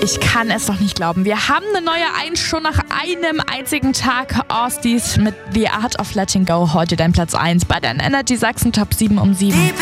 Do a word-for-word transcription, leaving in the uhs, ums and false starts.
Ich kann es doch nicht glauben. Wir haben eine neue Eins schon nach einem einzigen Tag. Ostis mit The Art of Letting Go. Heute dein Platz eins bei den Energy Sachsen Top sieben um sieben.